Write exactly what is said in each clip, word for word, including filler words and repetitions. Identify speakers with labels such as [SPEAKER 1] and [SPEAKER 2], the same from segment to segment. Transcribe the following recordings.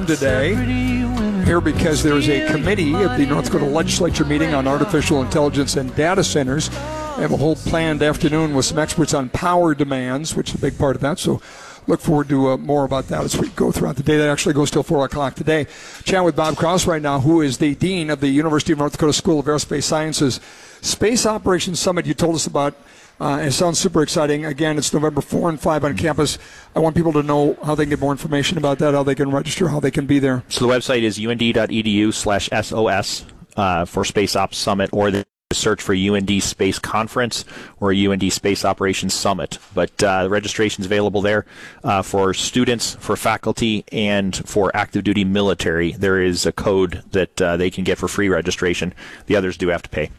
[SPEAKER 1] today. Here because there is a committee of the North Dakota Legislature meeting on artificial intelligence and data centers. They have a whole planned afternoon with some experts on power demands, which is a big part of that. So look forward to uh, more about that as we go throughout the day. That actually goes till four o'clock today. Chat with Bob Krause right now, who is the Dean of the University of North Dakota School of Aerospace Sciences Space Operations Summit you told us about. Uh, it sounds super exciting. Again, it's November fourth and fifth on campus. I want people to know how they can get more information about that, how they can register, how they can be there.
[SPEAKER 2] So the website is und.edu slash SOS uh, for Space Ops Summit, or the search for U N D Space Conference or U N D Space Operations Summit. But uh, the registration is available there uh, for students, for faculty, and for active duty military. There is a code that uh, they can get for free registration. The others do have to pay.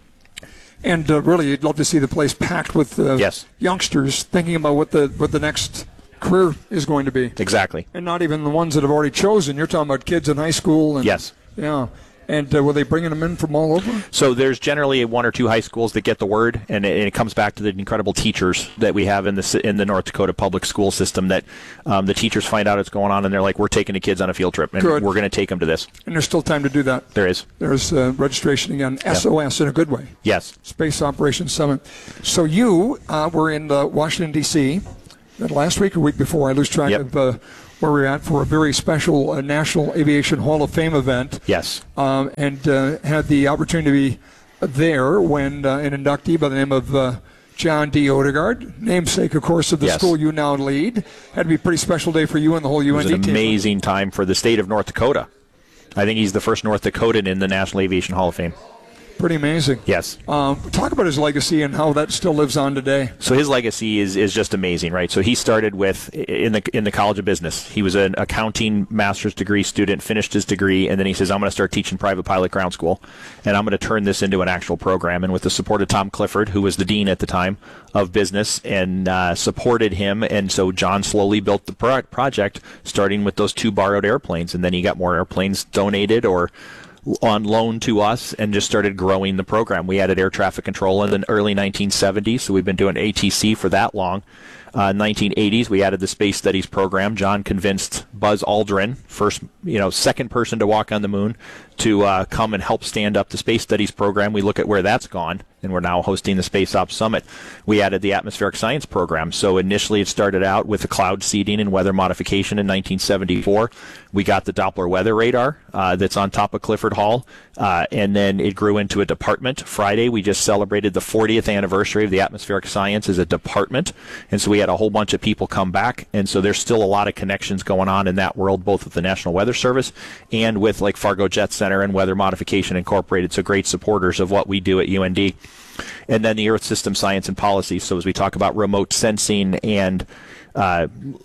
[SPEAKER 1] And uh, really, you'd love to see the place packed with uh,
[SPEAKER 2] yes.
[SPEAKER 1] youngsters thinking about what the what the next career is going to be.
[SPEAKER 2] Exactly.
[SPEAKER 1] And not even the ones that have already chosen. You're talking about kids in high school. And,
[SPEAKER 2] yes.
[SPEAKER 1] Yeah. And uh, were they bringing them in from all over?
[SPEAKER 2] So there's generally one or two high schools that get the word, and it, and it comes back to the incredible teachers that we have in the in the North Dakota public school system. That um, the teachers find out what's going on, and they're like, "We're taking the kids on a field trip, and
[SPEAKER 1] Good.
[SPEAKER 2] we're going to take them to this."
[SPEAKER 1] And there's still time to do that.
[SPEAKER 2] There is.
[SPEAKER 1] There's uh, registration again. S O S yep. in a good way.
[SPEAKER 2] Yes.
[SPEAKER 1] Space Operations Summit. So you uh, were in uh, Washington D C last week or week before. I lose track
[SPEAKER 2] yep.
[SPEAKER 1] of. Uh, where we're at for a very special uh, National Aviation Hall of Fame event.
[SPEAKER 2] Yes.
[SPEAKER 1] Um, and uh, had the opportunity to be there when uh, an inductee by the name of uh, John D. Odegaard, namesake, of course, of the
[SPEAKER 2] yes.
[SPEAKER 1] school you now lead. Had to be a pretty special day for you and the whole U N D team.
[SPEAKER 2] It was an amazing team. time for the state of North Dakota. I think he's the first North Dakotan in the National Aviation Hall of Fame.
[SPEAKER 1] Pretty amazing.
[SPEAKER 2] Yes.
[SPEAKER 1] Um, talk about his legacy and how that still lives on today.
[SPEAKER 2] So his legacy is, is just amazing, right? So he started with in the in the College of Business. He was an accounting master's degree student, finished his degree, and then he says, I'm going to start teaching private pilot ground school, and I'm going to turn this into an actual program. And with the support of Tom Clifford, who was the dean at the time of business, and uh, supported him, and so John slowly built the pro- project, starting with those two borrowed airplanes, and then he got more airplanes donated or on loan to us and just started growing the program. We added air traffic control in the early nineteen seventies, so we've been doing A T C for that long. Uh, nineteen eighties, we added the Space Studies program. John convinced Buzz Aldrin, first, you know, second person to walk on the moon, to uh, come and help stand up the Space Studies program. We look at where that's gone, and we're now hosting the Space Ops Summit. We added the Atmospheric Science program. So initially it started out with the cloud seeding and weather modification in nineteen seventy-four. We got the Doppler weather radar uh, that's on top of Clifford Hall, uh, and then it grew into a department. Friday we just celebrated the fortieth anniversary of the Atmospheric Science as a department, and so we had a whole bunch of people come back, and so there's still a lot of connections going on in that world, both with the National Weather Service and with like Fargo Jet Center and Weather Modification Incorporated, so great supporters of what we do at U N D. And then the Earth System Science and Policy, so as we talk about remote sensing and uh,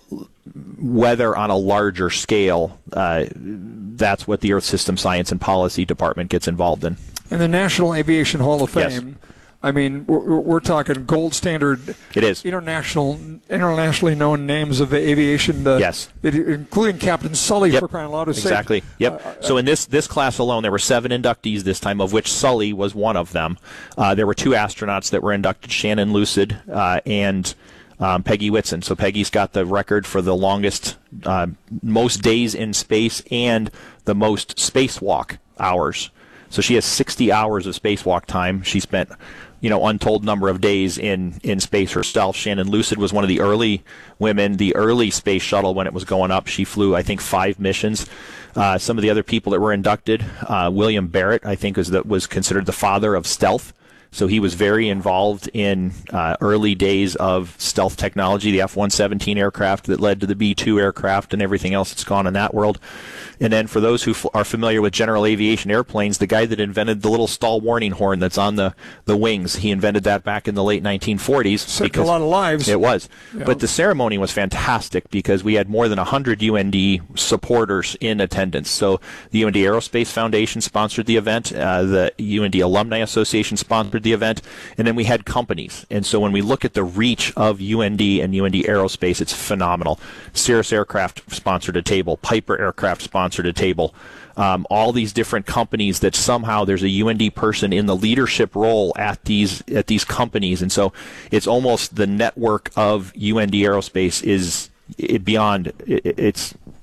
[SPEAKER 2] weather on a larger scale, uh, that's what the Earth System Science and Policy Department gets involved in.
[SPEAKER 1] And the National Aviation Hall of Fame,
[SPEAKER 2] yes.
[SPEAKER 1] I mean, we're, we're talking gold standard.
[SPEAKER 2] It is.
[SPEAKER 1] International, internationally known names of aviation. Uh,
[SPEAKER 2] yes.
[SPEAKER 1] Including Captain Sully,
[SPEAKER 2] yep.
[SPEAKER 1] for crying out loud.
[SPEAKER 2] Exactly. Yep. Uh, so in this this class alone, there were seven inductees this time, of which Sully was one of them. Uh, there were two astronauts that were inducted, Shannon Lucid uh, and um, Peggy Whitson. So Peggy's got the record for the longest, uh, most days in space and the most spacewalk hours. So she has sixty hours of spacewalk time. She spent, you know, untold number of days in, in space herself. Shannon Lucid was one of the early women, the early space shuttle when it was going up. She flew, I think, five missions. Uh, some of the other people that were inducted, uh, William Barrett, I think, was, the, was considered the father of stealth. So he was very involved in uh, early days of stealth technology, the F one seventeen aircraft that led to the B two aircraft and everything else that's gone in that world. And then for those who f- are familiar with general aviation airplanes, the guy that invented the little stall warning horn that's on the, the wings, he invented that back in the late nineteen forties.
[SPEAKER 1] Saved a lot of lives.
[SPEAKER 2] It was.
[SPEAKER 1] Yeah.
[SPEAKER 2] But the ceremony was fantastic because we had more than one hundred U N D supporters in attendance. So the U N D Aerospace Foundation sponsored the event. Uh, the U N D Alumni Association sponsored the event. And then we had companies. And so when we look at the reach of U N D and U N D Aerospace, it's phenomenal. Cirrus Aircraft sponsored a table. Piper Aircraft sponsored a table. Um, all these different companies that somehow there's a U N D person in the leadership role at these at these companies, and so it's almost the network of U N D Aerospace is it beyond it, it's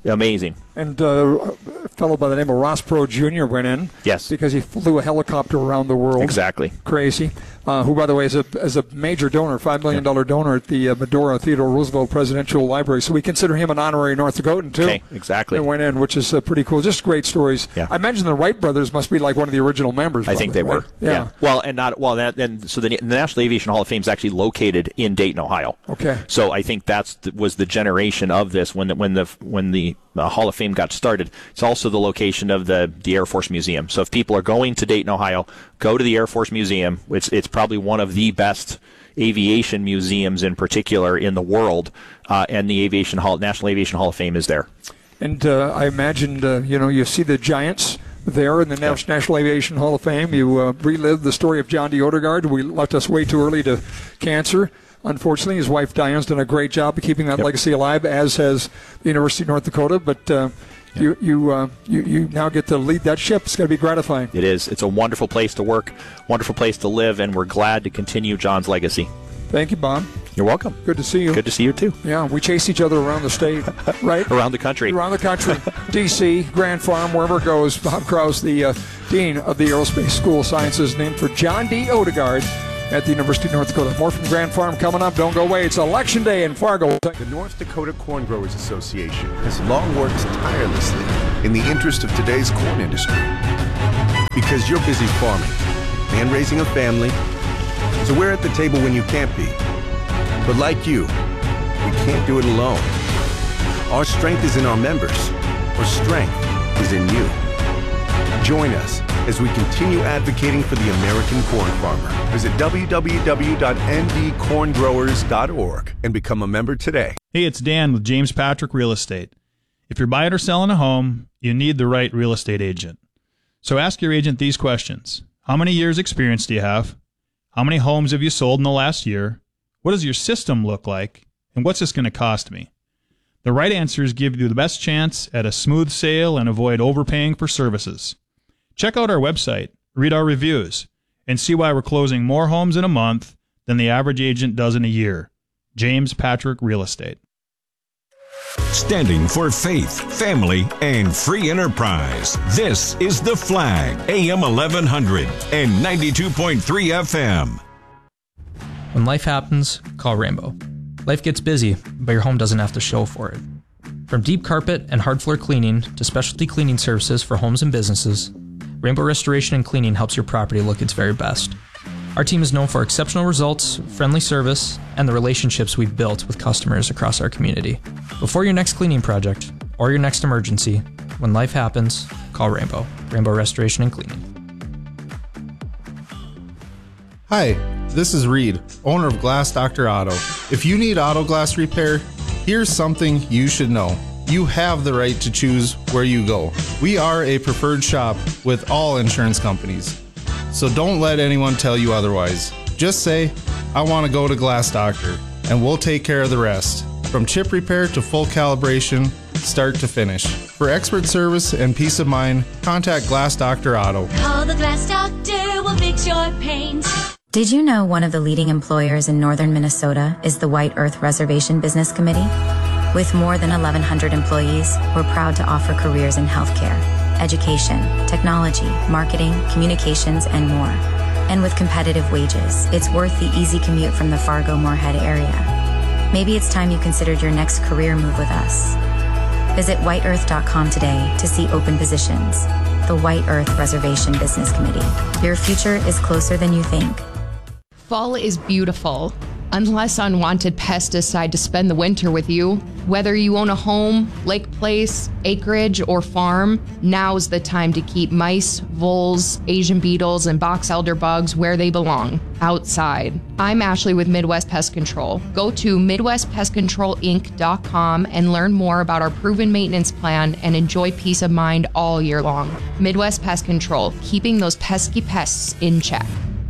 [SPEAKER 2] Amazing.
[SPEAKER 1] And uh, a fellow by the name of Ross Perot Junior went in.
[SPEAKER 2] Yes.
[SPEAKER 1] Because he flew a helicopter around the world.
[SPEAKER 2] Exactly.
[SPEAKER 1] Crazy. Uh, who, by the way, is a, is a major donor, five million dollars yeah. donor at the uh, Medora Theodore Roosevelt Presidential Library. So we consider him an honorary North Dakotan, too.
[SPEAKER 2] Okay, exactly.
[SPEAKER 1] And went in, which is uh, pretty cool. Just great stories.
[SPEAKER 2] Yeah.
[SPEAKER 1] I imagine the Wright brothers must be like one of the original members.
[SPEAKER 2] I think they
[SPEAKER 1] right?
[SPEAKER 2] were. Yeah. yeah. Well, and not well. That, and so the, the National Aviation Hall of Fame is actually located in Dayton, Ohio.
[SPEAKER 1] Okay.
[SPEAKER 2] So I think that's the, was the generation of this when the, when the when the uh, Hall of Fame got started. It's also the location of the the Air Force Museum. So if people are going to Dayton, Ohio, go to the Air Force Museum. It's it's probably one of the best aviation museums in particular in the world, uh, and the Aviation Hall, National Aviation Hall of Fame is there.
[SPEAKER 1] And uh, I imagined, uh, you know, you see the giants there in the yeah. National Aviation Hall of Fame. You uh, relive the story of John D. Odegaard. We left us way too early to cancer. Unfortunately, his wife Diane's done a great job of keeping that yep. legacy alive, as has the University of North Dakota. But uh, yep. you you, uh, you you now get to lead that ship. It's going to be gratifying.
[SPEAKER 2] It is. It's a wonderful place to work, wonderful place to live, and we're glad to continue John's legacy. Thank you, Bob. You're welcome. Good to see you. Good to see you, too. Yeah, we chase each other around the state, right? Around the country. Around the country. D C, Grand Farm, wherever it goes. Bob Krause, the uh, Dean of the Aerospace School of Sciences, named for John D. Odegaard at the University of North Dakota. More from Grand Farm coming up. Don't go away. It's Election Day in Fargo.
[SPEAKER 3] The North Dakota Corn Growers Association has long worked tirelessly in the interest of today's corn industry. Because you're busy farming and raising a family, so we're at the table when you can't be. But like you, we can't do it alone. Our strength is in our members. Our strength is in you. Join us as we continue advocating for the American corn farmer. Visit w w w dot n d corn growers dot org and become a member today.
[SPEAKER 4] Hey, it's Dan with James Patrick Real Estate. If you're buying or selling a home, you need the right real estate agent. So ask your agent these questions. How many years experience do you have? How many homes have you sold in the last year? What does your system look like? And what's this going to cost me? The right answers give you the best chance at a smooth sale and avoid overpaying for services. Check out our website, read our reviews, and see why we're closing more homes in a month than the average agent does in a year. James Patrick Real Estate.
[SPEAKER 5] Standing for faith, family, and free enterprise. This is The Flag, A M eleven hundred and ninety-two point three F M.
[SPEAKER 6] When life happens, call Rainbow. Life gets busy, but your home doesn't have to show for it. From deep carpet and hard floor cleaning to specialty cleaning services for homes and businesses, Rainbow Restoration and Cleaning helps your property look its very best. Our team is known for exceptional results, friendly service, and the relationships we've built with customers across our community. Before your next cleaning project or your next emergency, when life happens, call Rainbow. Rainbow Restoration and Cleaning.
[SPEAKER 7] Hi, this is Reed, owner of Glass Doctor Auto. If you need auto glass repair, here's something you should know. You have the right to choose where you go. We are a preferred shop with all insurance companies. So don't let anyone tell you otherwise. Just say, I want to go to Glass Doctor, and we'll take care of the rest. From chip repair to full calibration, start to finish. For expert service and peace of mind, contact Glass Doctor Auto.
[SPEAKER 8] Call the Glass Doctor, we'll fix your paint.
[SPEAKER 9] Did you know one of the leading employers in northern Minnesota is the White Earth Reservation Business Committee? With more than eleven hundred employees, we're proud to offer careers in healthcare, education, technology, marketing, communications, and more. And with competitive wages, it's worth the easy commute from the Fargo-Moorhead area. Maybe it's time you considered your next career move with us. Visit white earth dot com today to see open positions. The White Earth Reservation Business Committee. Your future is closer than you think.
[SPEAKER 10] Fall is beautiful, unless unwanted pests decide to spend the winter with you. Whether you own a home, lake place, acreage, or farm, now's the time to keep mice, voles, Asian beetles, and box elder bugs where they belong, outside. I'm Ashley with Midwest Pest Control. Go to midwest pest control inc dot com and learn more about our proven maintenance plan and enjoy peace of mind all year long. Midwest Pest Control, keeping those pesky pests in check.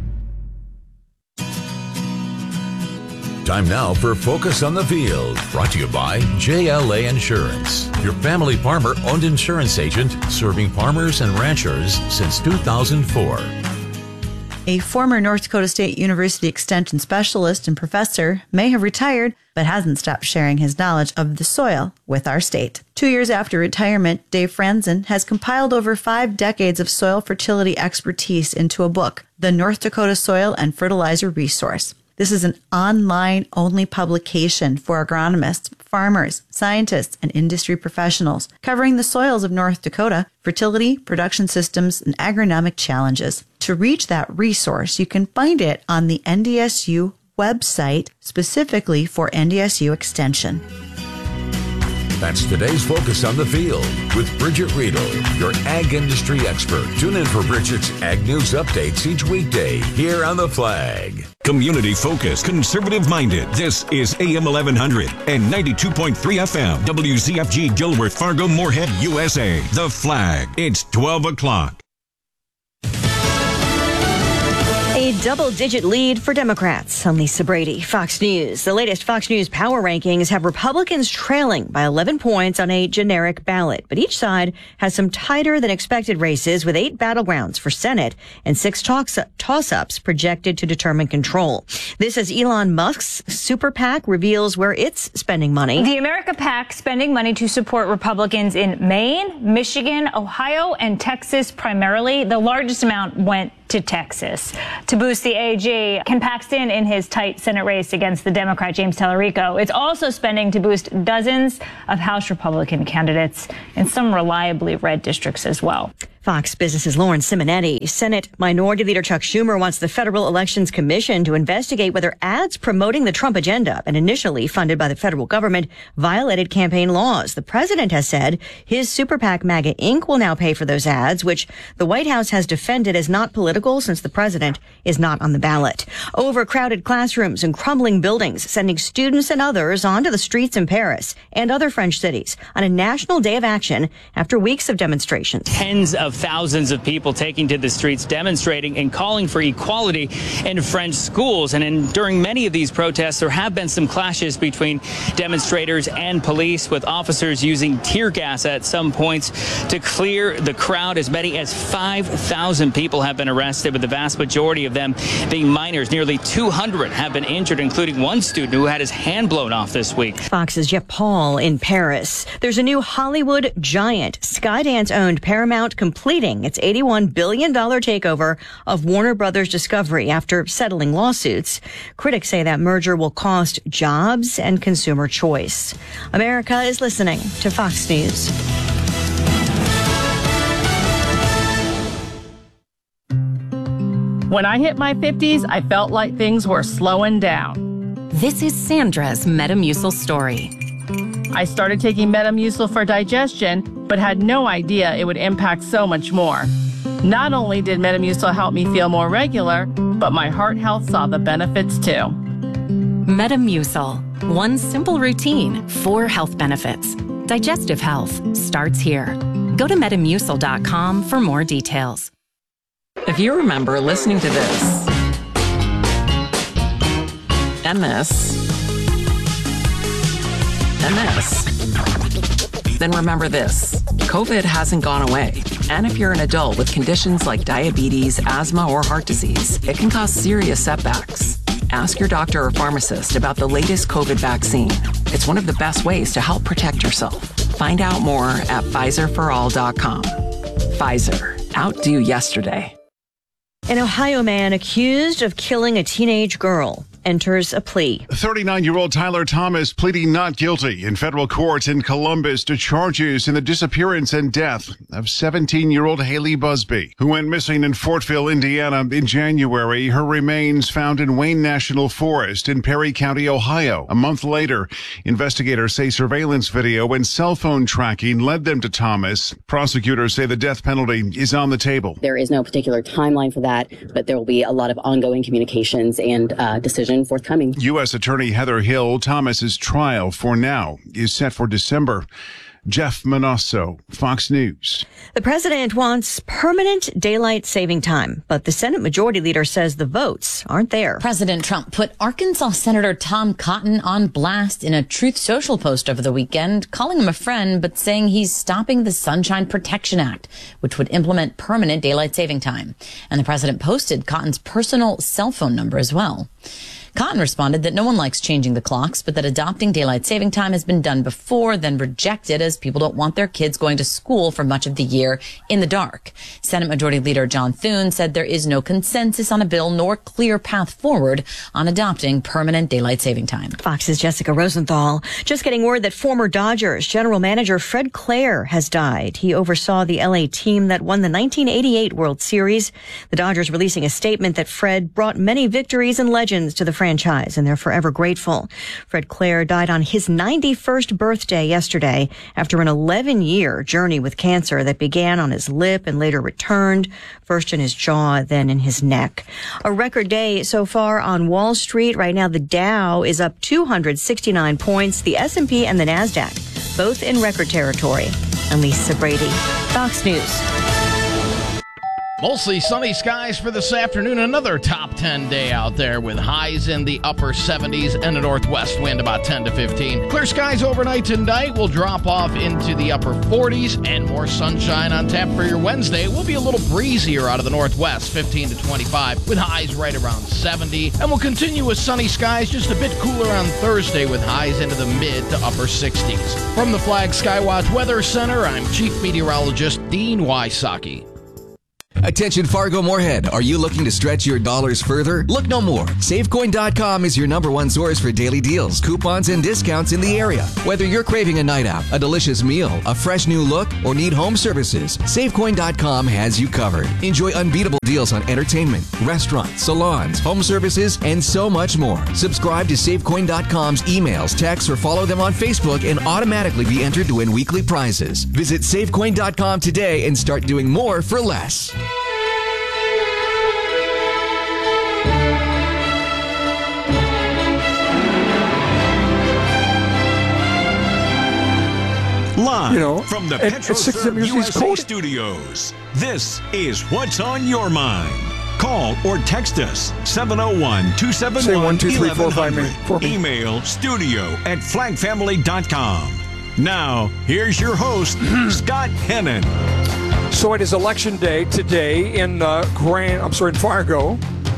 [SPEAKER 11] Time now for Focus on the Field, brought to you by J L A Insurance, your family farmer-owned insurance agent serving farmers and ranchers since two thousand four.
[SPEAKER 12] A former North Dakota State University Extension specialist and professor may have retired, but hasn't stopped sharing his knowledge of the soil with our state. Two years after retirement, Dave Franzen has compiled over five decades of soil fertility expertise into a book, The North Dakota Soil and Fertilizer Resource. This is an online-only publication for agronomists, farmers, scientists, and industry professionals covering the soils of North Dakota, fertility, production systems, and agronomic challenges. To reach that resource, you can find it on the N D S U website specifically for N D S U Extension.
[SPEAKER 11] That's today's Focus on the Field with Bridget Riedel, your ag industry expert. Tune in for Bridget's Ag News updates each weekday here on The Flag.
[SPEAKER 5] Community focused, conservative minded. This is A M eleven hundred and ninety-two point three F M. W Z F G Gilworth, Fargo, Moorhead, U S A. The Flag. It's twelve o'clock.
[SPEAKER 13] A double-digit lead for Democrats. I'm Lisa Brady, Fox News. The latest Fox News power rankings have Republicans trailing by eleven points on a generic ballot, but each side has some tighter than expected races with eight battlegrounds for Senate and six toss-ups projected to determine control. This as Elon Musk's super PAC reveals where it's spending money.
[SPEAKER 14] The America PAC spending money to support Republicans in Maine, Michigan, Ohio, and Texas primarily. The largest amount went to Texas. To boost the A G, Ken Paxton in his tight Senate race against the Democrat James Tallarico. It's also spending to boost dozens of House Republican candidates in some reliably red districts as well.
[SPEAKER 13] Fox Business's Lauren Simonetti. Senate Minority Leader Chuck Schumer wants the Federal Elections Commission to investigate whether ads promoting the Trump agenda and initially funded by the federal government violated campaign laws. The president has said his super PAC MAGA Incorporated will now pay for those ads, which the White House has defended as not political since the president is not on the ballot. Overcrowded classrooms and crumbling buildings sending students and others onto the streets in Paris and other French cities on a national day of action after weeks of demonstrations.
[SPEAKER 15] Tens of thousands of people taking to the streets demonstrating and calling for equality in French schools. And in, during many of these protests, there have been some clashes between demonstrators and police, with officers using tear gas at some points to clear the crowd. As many as five thousand people have been arrested, with the vast majority of them being minors. Nearly two hundred have been injured, including one student who had his hand blown off this week.
[SPEAKER 13] Fox's Jeff Paul in Paris. There's a new Hollywood giant. Skydance owned Paramount completing its eighty-one billion dollars takeover of Warner Brothers Discovery after settling lawsuits. Critics say that merger will cost jobs and consumer choice. America is listening to Fox News.
[SPEAKER 16] When I hit my fifties, I felt like things were slowing down.
[SPEAKER 17] This is Sandra's Metamucil story.
[SPEAKER 16] I started taking Metamucil for digestion, but had no idea it would impact so much more. Not only did Metamucil help me feel more regular, but my heart health saw the benefits too.
[SPEAKER 17] Metamucil. One simple routine, four health benefits. Digestive health starts here. Go to metamucil dot com for more details.
[SPEAKER 18] If you remember listening to this, and this, and this, then remember this. COVID hasn't gone away. And if you're an adult with conditions like diabetes, asthma, or heart disease, it can cause serious setbacks. Ask your doctor or pharmacist about the latest COVID vaccine. It's one of the best ways to help protect yourself. Find out more at Pfizer for all dot com. Pfizer. Outdo yesterday.
[SPEAKER 13] An Ohio man accused of killing a teenage girl enters a plea.
[SPEAKER 19] thirty-nine-year-old Tyler Thomas pleading not guilty in federal court in Columbus to charges in the disappearance and death of seventeen-year-old Haley Busby, who went missing in Fortville, Indiana in January. Her remains found in Wayne National Forest in Perry County, Ohio. A month later, investigators say surveillance video and cell phone tracking led them to Thomas. Prosecutors say the death penalty is on the table.
[SPEAKER 20] There is no particular timeline for that, but there will be a lot of ongoing communications and uh, decisions forthcoming.
[SPEAKER 19] U S Attorney Heather Hill, Thomas's trial for now is set for December. Jeff Manasso, Fox News.
[SPEAKER 13] The president wants permanent daylight saving time, but the Senate Majority Leader says the votes aren't there.
[SPEAKER 21] President Trump put Arkansas Senator Tom Cotton on blast in a Truth Social post over the weekend, calling him a friend, but saying he's stopping the Sunshine Protection Act, which would implement permanent daylight saving time. And the president posted Cotton's personal cell phone number as well. Cotton responded that no one likes changing the clocks, but that adopting daylight saving time has been done before, then rejected as people don't want their kids going to school for much of the year in the dark. Senate Majority Leader John Thune said there is no consensus on a bill nor clear path forward on adopting permanent daylight saving time.
[SPEAKER 13] Fox's Jessica Rosenthal. Just getting word that former Dodgers general manager Fred Clare has died. He oversaw the L A team that won the nineteen eighty-eight World Series. The Dodgers releasing a statement that Fred brought many victories and legends to the franchise, and they're forever grateful. Fred Clare died on his ninety-first birthday yesterday after an eleven-year journey with cancer that began on his lip and later returned, first in his jaw, then in his neck. A record day so far on Wall Street. Right now, the Dow is up two hundred sixty-nine points. The S and P and the NASDAQ, both in record territory. I'm Lisa Brady, Fox News.
[SPEAKER 22] Mostly sunny skies for this afternoon. Another top ten day out there with highs in the upper seventies and a northwest wind about ten to fifteen. Clear skies overnight tonight will drop off into the upper forties and more sunshine on tap for your Wednesday. It will be a little breezier out of the northwest, fifteen to twenty-five, with highs right around seventy. And we'll continue with sunny skies, just a bit cooler on Thursday with highs into the mid to upper sixties. From the Flag Skywatch Weather Center, I'm Chief Meteorologist Dean Wysocki.
[SPEAKER 23] Attention Fargo Moorhead, are you looking to stretch your dollars further? Look no more. Savecoin dot com is your number one source for daily deals, coupons, and discounts in the area. Whether you're craving a night out, a delicious meal, a fresh new look, or need home services, Savecoin dot com has you covered. Enjoy unbeatable deals on entertainment, restaurants, salons, home services, and so much more. Subscribe to Savecoin dot com's emails, texts, or follow them on Facebook and automatically be entered to win weekly prizes. Visit Savecoin dot com today and start doing more for less.
[SPEAKER 5] Live
[SPEAKER 1] You know,
[SPEAKER 5] from the
[SPEAKER 1] and- and six of them
[SPEAKER 5] PetroServe
[SPEAKER 1] use these
[SPEAKER 5] U S A
[SPEAKER 1] code-
[SPEAKER 5] studios, this is What's on Your Mind. Call or text us seven oh one, two seven
[SPEAKER 1] Say
[SPEAKER 5] one,
[SPEAKER 1] one, two, three, four,
[SPEAKER 5] eleven
[SPEAKER 1] five
[SPEAKER 5] hundred.
[SPEAKER 1] minutes for me.
[SPEAKER 5] Email studio at flag family dot com. Now, here's your host, Scott Hennon.
[SPEAKER 1] So it is election day today in uh, Grand. I'm sorry, in Fargo.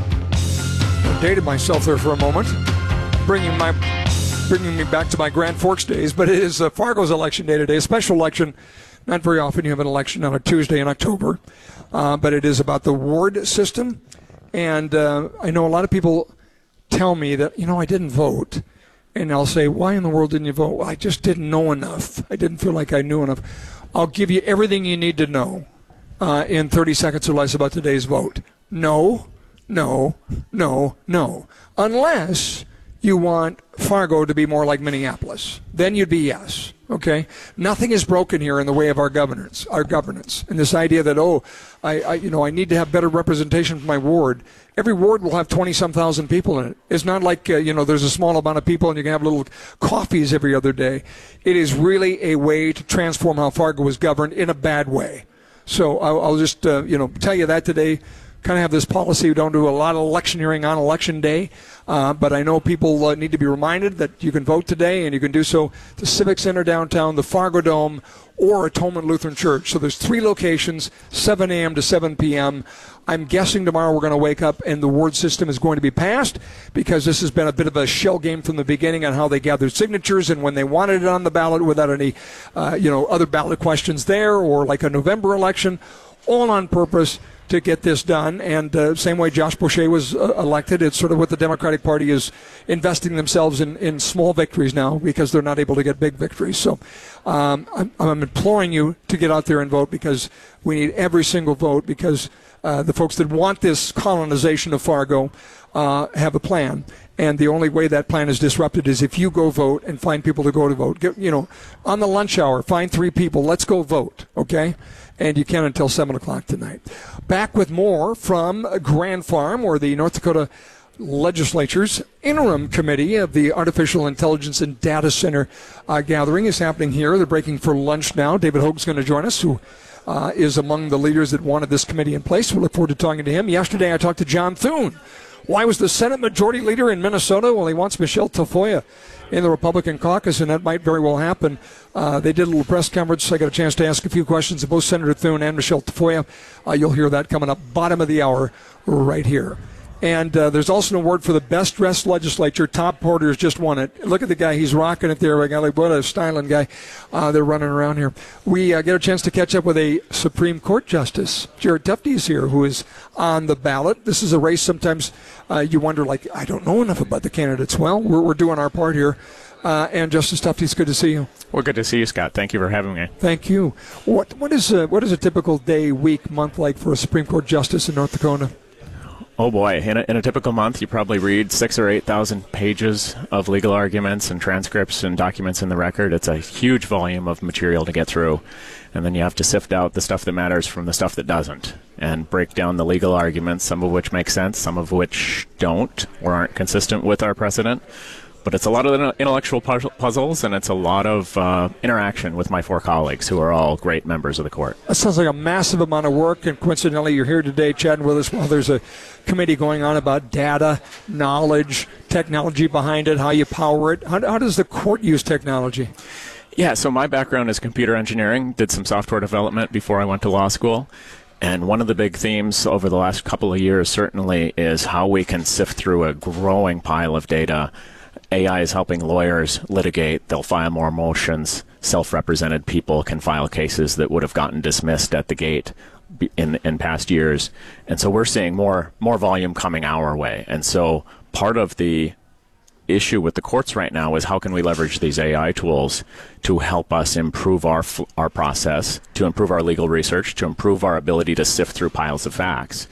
[SPEAKER 1] I dated myself there for a moment, bringing my bringing me back to my Grand Forks days. But it is uh, Fargo's election day today, a special election. Not very often you have an election on a Tuesday in October, uh, but it is about the ward system. And uh, I know a lot of people tell me that, you know, I didn't vote. And I'll say, why in the world didn't you vote? Well, I just didn't know enough. I didn't feel like I knew enough. I'll give you everything you need to know uh, in thirty seconds or less about today's vote. No, no, no, no. Unless you want Fargo to be more like Minneapolis. Then you'd be yes. Okay? Nothing is broken here in the way of our governance, our governance. And this idea that, oh, I, I you know, I need to have better representation for my ward. Every ward will have twenty-some thousand people in it. It's not like, uh, you know, there's a small amount of people and you can have little coffees every other day. It is really a way to transform how Fargo is governed in a bad way. So I'll, I'll just, uh, you know, tell you that today. Kind of have this policy. We don't do a lot of electioneering on election day, uh, but I know people uh, need to be reminded that you can vote today, and you can do so at the Civic Center downtown, the Fargo Dome, or Atonement Lutheran Church. So there's three locations, seven a.m. to seven p.m. I'm guessing tomorrow we're going to wake up and the ward system is going to be passed, because this has been a bit of a shell game from the beginning on how they gathered signatures and when they wanted it on the ballot without any, uh, you know, other ballot questions there, or like a November election, all on purpose to get this done. And uh, same way Josh Boucher was uh, elected, it's sort of what the Democratic Party is investing themselves in, in small victories now, because they're not able to get big victories. So um, I'm, I'm imploring you to get out there and vote, because we need every single vote, because uh, the folks that want this colonization of Fargo uh, have a plan. And the only way that plan is disrupted is if you go vote and find people to go to vote. Get, you know, on the lunch hour, find three people. Let's go vote, okay? And you can until seven o'clock tonight. Back with more from Grand Farm, where the North Dakota Legislature's interim committee of the Artificial Intelligence and Data Center uh, gathering is happening here. They're breaking for lunch now. David Hogue's going to join us, who uh, is among the leaders that wanted this committee in place. We look forward to talking to him. Yesterday I talked to John Thune. Why was the Senate Majority Leader in Minnesota? Well, he wants Michelle Tafoya in the Republican caucus, and that might very well happen. Uh, they did a little press conference. I got a chance to ask a few questions of both Senator Thune and Michelle Tafoya. Uh, you'll hear that coming up bottom of the hour right here. And uh, there's also an award for the best dressed legislature. Tom Porter's just won it. Look at the guy. He's rocking it there. Like, what a styling guy. Uh, they're running around here. We uh, get a chance to catch up with a Supreme Court Justice. Jared Tufte is here, who is on the ballot. This is a race sometimes uh, you wonder, like, I don't know enough about the candidates. Well, we're, we're doing our part here. Uh, and Justice Tufte, it's good to see you.
[SPEAKER 2] Well, good to see you, Scott. Thank you for having me.
[SPEAKER 1] Thank you. What what is a, what is a typical day, week, month like for a Supreme Court Justice in North Dakota?
[SPEAKER 2] Oh boy, in a, in a typical month, you probably read six or eight thousand pages of legal arguments and transcripts and documents in the record. It's a huge volume of material to get through, and then you have to sift out the stuff that matters from the stuff that doesn't, and break down the legal arguments, some of which make sense, some of which don't or aren't consistent with our precedent. But it's a lot of intellectual puzzles, and it's a lot of uh, interaction with my four colleagues, who are all great members of the court.
[SPEAKER 1] That sounds like a massive amount of work, and coincidentally, you're here today chatting with us while there's a committee going on about data, knowledge, technology behind it, how you power it. How, how does the court use technology?
[SPEAKER 2] Yeah, so my background is computer engineering, did some software development before I went to law school. And one of the big themes over the last couple of years certainly is how we can sift through a growing pile of data. A I is helping lawyers litigate. They'll file more motions. Self-represented people can file cases that would have gotten dismissed at the gate in in past years. And so we're seeing more more volume coming our way. And so part of the issue with the courts right now is how can we leverage these A I tools to help us improve our our process, to improve our legal research, to improve our ability to sift through piles of facts.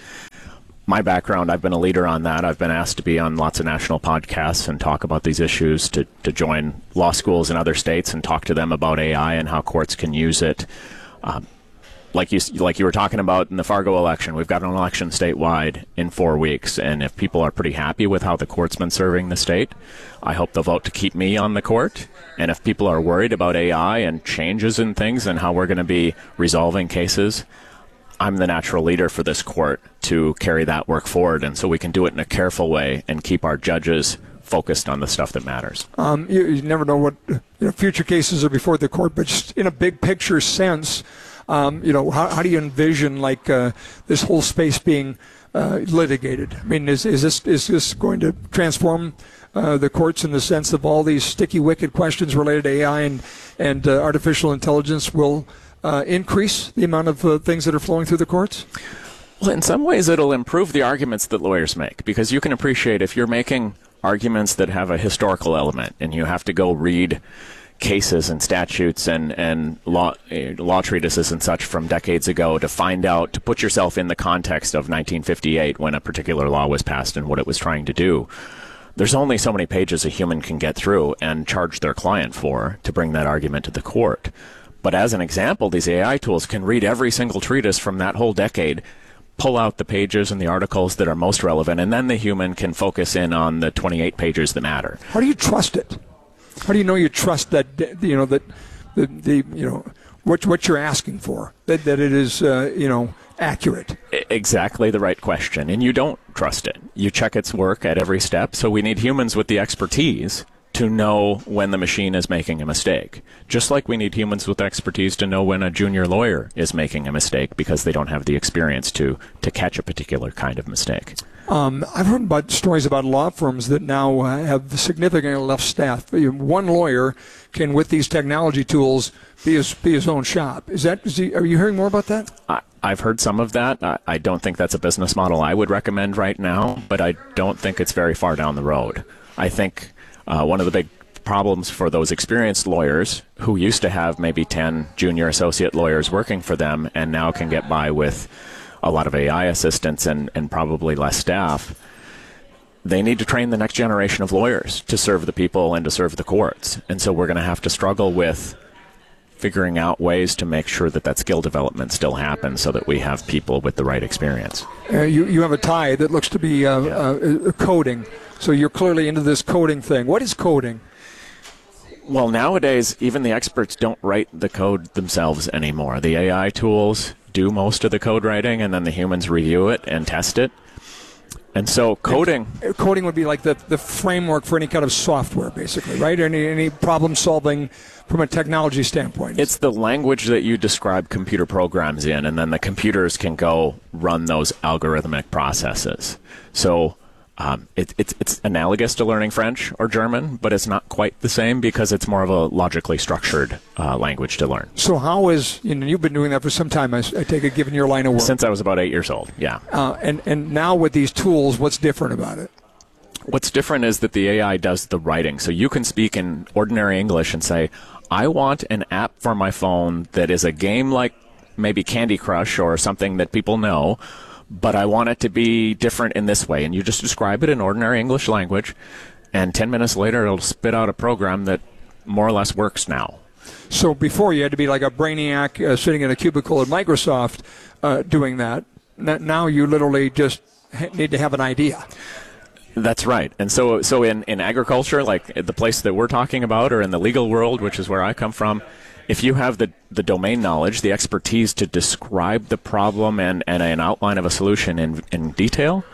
[SPEAKER 2] My background, I've been a leader on that. I've been asked to be on lots of national podcasts and talk about these issues, to, to join law schools in other states and talk to them about A I and how courts can use it. Um, like you like you were talking about in the Fargo election, we've got an election statewide in four weeks. And if people are pretty happy with how the court's been serving the state, I hope they'll vote to keep me on the court. And if people are worried about A I and changes in things and how we're going to be resolving cases, I'm the natural leader for this court to carry that work forward, and so we can do it in a careful way and keep our judges focused on the stuff that matters.
[SPEAKER 1] Um, you, you never know what you know, future cases are before the court, but just in a big picture sense, um, you know, how, how do you envision like uh, this whole space being uh, litigated? I mean, is is this is this going to transform uh, the courts in the sense of all these sticky, wicked questions related to A I and and uh, artificial intelligence will Uh, increase the amount of uh, things that are flowing through the courts?
[SPEAKER 2] Well, in some ways it'll improve the arguments that lawyers make, because you can appreciate if you're making arguments that have a historical element and you have to go read cases and statutes and, and law, uh, law treatises and such from decades ago to find out, to put yourself in the context of nineteen fifty-eight when a particular law was passed and what it was trying to do. There's only so many pages a human can get through and charge their client for to bring that argument to the court. But as an example, these A I tools can read every single treatise from that whole decade, pull out the pages and the articles that are most relevant, and then the human can focus in on the twenty-eight pages that matter.
[SPEAKER 1] How do you trust it? How do you know you trust that, you know, that the, the you know, what, what you're asking for, that, that it is, uh, you know, accurate?
[SPEAKER 2] Exactly the right question. And you don't trust it. You check its work at every step. So we need humans with the expertise to know when the machine is making a mistake. Just like we need humans with expertise to know when a junior lawyer is making a mistake because they don't have the experience to, to catch a particular kind of mistake.
[SPEAKER 1] Um, I've heard about stories about law firms that now uh, have significantly enough staff. One lawyer can, with these technology tools, be his, be his own shop. Is that? Is he, are you hearing more about that?
[SPEAKER 2] I, I've heard some of that. I, I don't think that's a business model I would recommend right now, but I don't think it's very far down the road. I think uh, one of the big problems for those experienced lawyers who used to have maybe ten junior associate lawyers working for them and now can get by with a lot of A I assistants and, and probably less staff, they need to train the next generation of lawyers to serve the people and to serve the courts. And so we're going to have to struggle with figuring out ways to make sure that that skill development still happens so that we have people with the right experience.
[SPEAKER 1] Uh, you, you have a tie that looks to be uh, uh, coding, so you're clearly into this coding thing. What is coding?
[SPEAKER 2] Well, nowadays, even the experts don't write the code themselves anymore. The A I tools do most of the code writing, and then the humans review it and test it. And so coding...
[SPEAKER 1] And coding would be like the, the framework for any kind of software, basically, right? Any, any problem solving from a technology standpoint.
[SPEAKER 2] It's the language that you describe computer programs in, and then the computers can go run those algorithmic processes. So um, it, it's, it's analogous to learning French or German, but it's not quite the same because it's more of a logically structured uh, language to learn.
[SPEAKER 1] So how is, you know, you've been doing that for some time, I, I take it, given your line of work.
[SPEAKER 2] Since I was about eight years old, yeah.
[SPEAKER 1] Uh, and, and now with these tools, what's different about it?
[SPEAKER 2] What's different is that the A I does the writing. So you can speak in ordinary English and say, I want an app for my phone that is a game like maybe Candy Crush or something that people know, but I want it to be different in this way. And you just describe it in ordinary English language, and ten minutes later it'll spit out a program that more or less works now.
[SPEAKER 1] So before you had to be like a brainiac uh, sitting in a cubicle at Microsoft uh, doing that. Now you literally just need to have an idea.
[SPEAKER 2] That's right. And so so in, in agriculture, like the place that we're talking about, or in the legal world, which is where I come from, if you have the, the domain knowledge, the expertise to describe the problem and, and an outline of a solution in, in detail,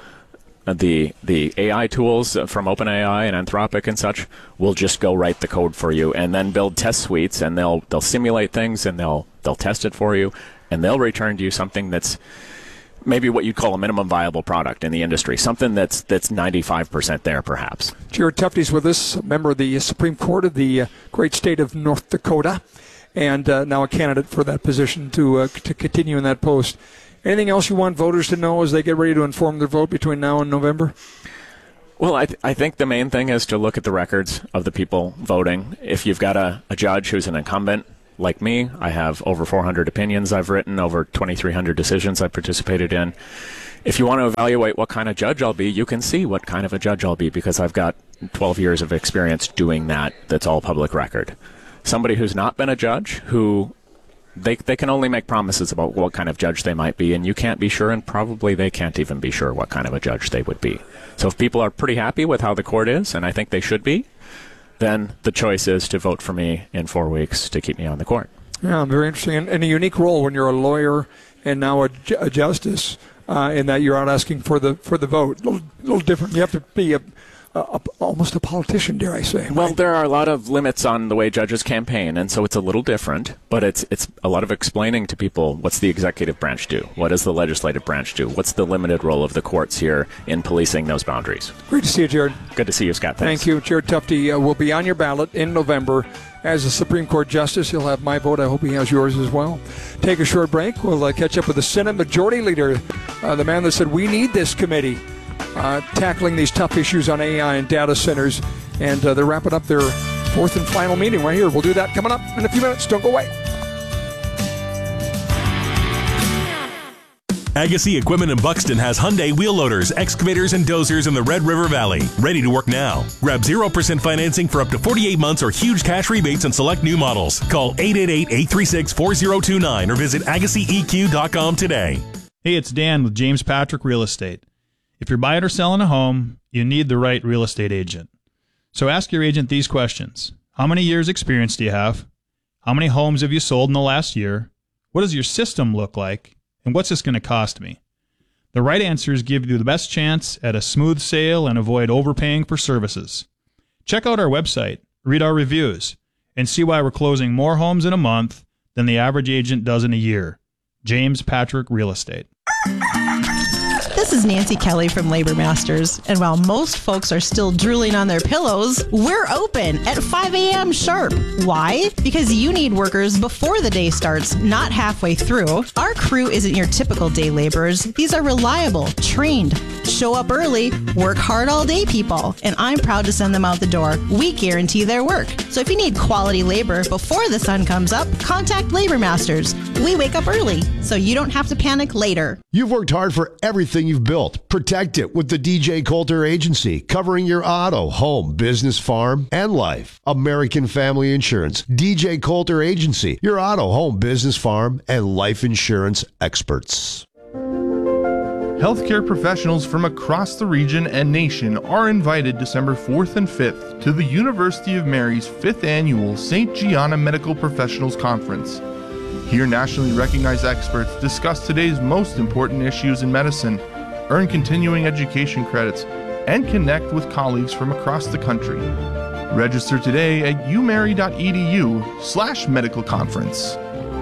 [SPEAKER 2] the the A I tools from OpenAI and Anthropic and such will just go write the code for you and then build test suites, and they'll they'll simulate things and they'll they'll test it for you, and they'll return to you something that's maybe what you'd call a minimum viable product in the industry, something that's that's ninety-five percent there, perhaps.
[SPEAKER 1] Jared Tufte's with us, a member of the Supreme Court of the uh, great state of North Dakota, and uh, now a candidate for that position to uh, to continue in that post. Anything else you want voters to know as they get ready to inform their vote between now and November?
[SPEAKER 2] Well, I, th- I think the main thing is to look at the records of the people voting. If you've got a, a judge who's an incumbent, like me, I have over four hundred opinions I've written, over twenty-three hundred decisions I've participated in. If you want to evaluate what kind of judge I'll be, you can see what kind of a judge I'll be because I've got twelve years of experience doing that. That's all public record. Somebody who's not been a judge, who they they can only make promises about what kind of judge they might be, and you can't be sure, and probably they can't even be sure what kind of a judge they would be. So if people are pretty happy with how the court is, and I think they should be, then the choice is to vote for me in four weeks to keep me on the court.
[SPEAKER 1] Yeah, very interesting. And, and a unique role when you're a lawyer and now a, ju- a justice, uh, in that you're out asking for the for the vote. A little, little different. You have to be a, a, a almost a politician, dare I say.
[SPEAKER 2] Well, there are a lot of limits on the way judges campaign, and so it's a little different, but it's it's a lot of explaining to people what's the executive branch do, what does the legislative branch do, what's the limited role of the courts here in policing those boundaries.
[SPEAKER 1] Great to see you, Jared.
[SPEAKER 2] Good to see you, Scott. Thanks.
[SPEAKER 1] Thank you. Jared Tufte uh, will be on your ballot in November as a Supreme Court Justice. He'll have my vote. I hope he has yours as well. Take a short break. We'll uh, catch up with the Senate Majority Leader, uh, the man that said we need this committee uh, tackling these tough issues on A I and data centers. And uh, they're wrapping up their fourth and final meeting right here. We'll do that coming up in a few minutes. Don't go away.
[SPEAKER 3] Agassi Equipment in Buxton has Hyundai wheel loaders, excavators, and dozers in the Red River Valley. Ready to work now. Grab zero percent financing for up to forty-eight months or huge cash rebates on select new models. Call eight eight eight, eight three six, four zero two nine or visit agassi e q dot com today.
[SPEAKER 4] Hey, it's Dan with James Patrick Real Estate. If you're buying or selling a home, you need the right real estate agent. So ask your agent these questions. How many years experience do you have? How many homes have you sold in the last year? What does your system look like? And what's this going to cost me? The right answers give you the best chance at a smooth sale and avoid overpaying for services. Check out our website, read our reviews, and see why we're closing more homes in a month than the average agent does in a year. James Patrick Real Estate.
[SPEAKER 6] This is Nancy Kelly from Labor Masters, and while most folks are still drooling on their pillows, we're open at five a.m. sharp. Why? Because you need workers before the day starts, not halfway through. Our crew isn't your typical day laborers. These are reliable, trained, show up early, work hard all day people, and I'm proud to send them out the door. We guarantee their work. So if you need quality labor before the sun comes up, contact Labor Masters. We wake up early, so you don't have to panic later.
[SPEAKER 24] You've worked hard for everything you've
[SPEAKER 7] you've built, protect it with the D J Coulter Agency, covering your auto, home, business, farm, and life. American Family Insurance, D J Coulter Agency, your auto, home, business, farm, and life insurance experts.
[SPEAKER 8] Healthcare professionals from across the region and nation are invited December fourth and fifth to the University of Mary's fifth Annual Saint Gianna Medical Professionals Conference. Here, nationally recognized experts discuss today's most important issues in medicine, earn continuing education credits, and connect with colleagues from across the country. Register today at umary.edu slash medical conference.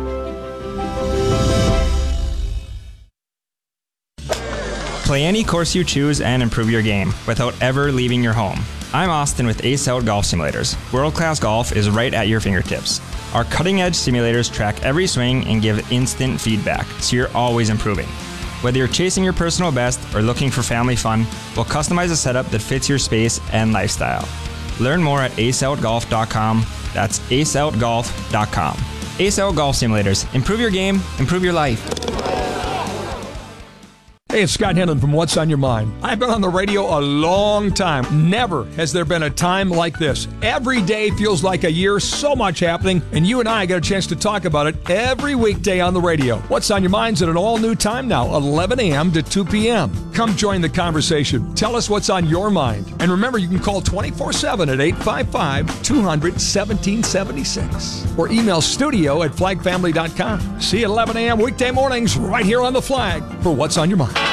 [SPEAKER 9] Play any course you choose and improve your game without ever leaving your home. I'm Austin with Ace Out Golf Simulators. World-class golf is right at your fingertips. Our cutting-edge simulators track every swing and give instant feedback, so you're always improving. Whether you're chasing your personal best or looking for family fun, we'll customize a setup that fits your space and lifestyle. Learn more at ace out golf dot com. That's ace out golf dot com. Ace Out Golf Simulators. Improve your game, improve your life.
[SPEAKER 1] Hey, it's Scott Henlon from What's on Your Mind. I've been on the radio a long time. Never has there been a time like this. Every day feels like a year, so much happening, and you and I get a chance to talk about it every weekday on the radio. What's on Your Mind's at an all-new time now, eleven a.m. to two p.m. Come join the conversation. Tell us what's on your mind. And remember, you can call twenty-four seven at eight five five, two hundred, seventeen seventy-six or email studio at flag family dot com. See you at eleven a.m. weekday mornings right here on The Flag for What's on Your Mind.